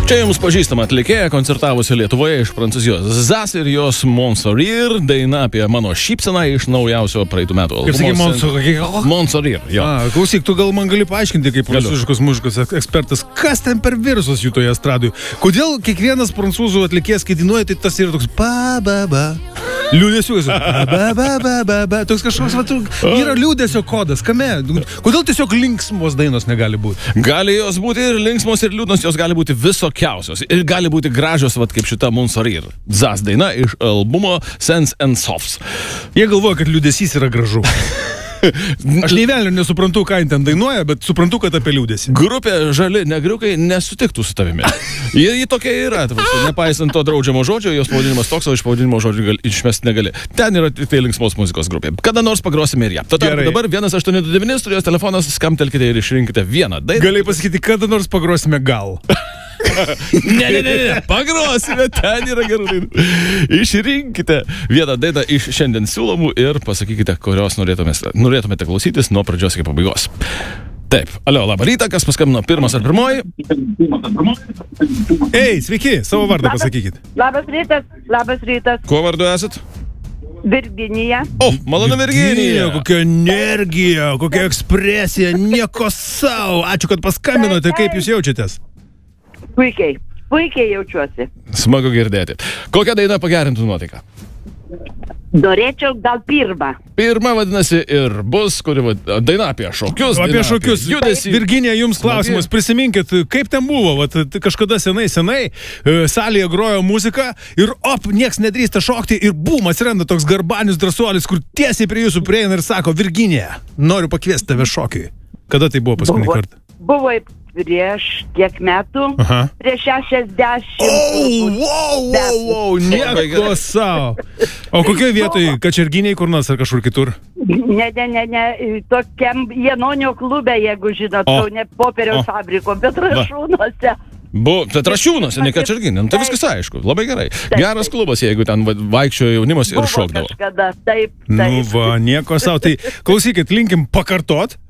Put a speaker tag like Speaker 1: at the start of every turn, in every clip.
Speaker 1: Čia jums pažįstama atlikėja, koncertavusi Lietuvoje iš Prancūzijos. Zaz ir jos Mon Sourire, daina apie mano šypseną iš naujausio praeitų metų albumo.
Speaker 2: Kaip sakė,
Speaker 1: Mon Sourire, jo.
Speaker 2: Klausyk, tu gal man gali paaiškinti, kaip prancūziškos muzikos ekspertas, kas ten per virusas jų toje estradui? Kodėl kiekvienas prancūzų atlikėjas, kai dainuoja, tai tas yra toks ba-ba-ba. Liūdėsiu, ba-ba-ba-ba-ba. Toks kažkoks, yra liūdėsio kodas. Kame? Kodėl tiesiog linksmos dainos negali būti?
Speaker 1: Gali jos būti ir linksmos, ir liūdnos, jos gali būti visokiausios. Ir gali būti gražios, kaip šita Mon Sourire. Zaz daina iš albumo Sense and Softs.
Speaker 2: Jie galvoja, kad liūdėsys yra gražu. Aš nei velnio nesuprantu, ką jin ten dainuoja, bet suprantu, kad apie liūdėsį.
Speaker 1: Grupė Žali negriukai nesutiktų su tavimi. Jie tokia yra, nepaisant to draudžiamo žodžio, jos pavadinimas toks, o iš pavadinimo žodžio išmesti negali. Ten yra tik tai linksmos muzikos grupė. Kada nors pagrosime ir ją. Dabar 1829 studijos telefonas, skamtelkite ir išrinkite vieną dainą.
Speaker 2: Galėjai pasakyti, kada nors pagrosime gal.
Speaker 1: Ne, pagrosime, ten yra gerų dainų. Išrinkite vieną dainą iš šiandien siūlomų ir pasakykite, kurios norėtumėte klausytis nuo pradžios iki pabaigos. Taip, alio, labą rytą, kas paskambino, pirmas ar pirmoji?
Speaker 2: Ei, sveiki, savo vardą pasakykit.
Speaker 3: Labas rytas.
Speaker 1: Kuo vardu esat?
Speaker 3: Virginija.
Speaker 1: O, malonu Virginija.
Speaker 2: Kokia energija, kokia ekspresija, nieko savo. Ačiū, kad paskambinote, kaip jūs jaučiatės?
Speaker 3: Puikiai jaučiuosi.
Speaker 1: Smagu girdėti. Kokią dainą pagerintų nuotaiką?
Speaker 3: Norėčiau gal pirmą.
Speaker 1: Pirma vadinasi ir bus, kuri daina apie šokius.
Speaker 2: Apie šokius.
Speaker 1: Judesį.
Speaker 2: Virginija, jums klausimas. Prisiminkit, kaip ten buvo. Kažkada senai salėje grojo muzika ir nieks nedrįsta šokti ir bum, atsiranda toks garbanis drąsuolis, kur tiesiai prie jūsų prieina ir sako: Virginija, noriu pakviesti tave šokiui. Kada tai buvo paskutinį kartą?
Speaker 3: Buvo prieš kiek metų? Prieš 60.
Speaker 2: Wow, nieko savo. O kokioje vietoje? Kačerginėje kur nors ar kažkur kitur?
Speaker 3: Ne. Tokiam Janonio klube, jeigu žinot, ne popieriaus fabriko, bet Rašūnuose.
Speaker 1: Rašiūnuose, ne Kačerginė. Tai viskas aišku, labai gerai. Geras klubas, jeigu ten vaikščiojo jaunimas ir šokdavo.
Speaker 3: Kažkada, taip.
Speaker 2: Nu va, nieko savo. Tai klausykit, linkim pakartot.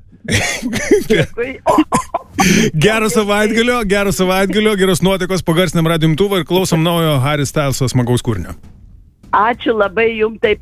Speaker 2: Gero savaitgalio, geros nuotaikos, pagarsinam radijo imtuvą ir klausom naujo Harry Styleso smagaus kūrinio.
Speaker 3: Ačiū labai jums taip.